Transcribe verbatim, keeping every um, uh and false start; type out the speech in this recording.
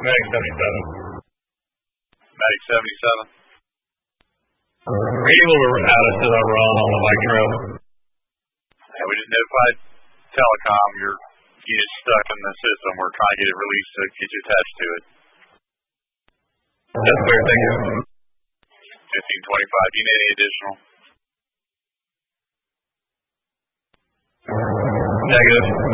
Medic seventy-seven. Medic seventy-seven. Are you able to add us to the run on the bike trail? Yeah, we just notified Telecom. You're you get stuck in the system. We're trying to get it released to get you attached to it. That's fair, thank you. fifteen twenty-five. Do you need any additional? Negative.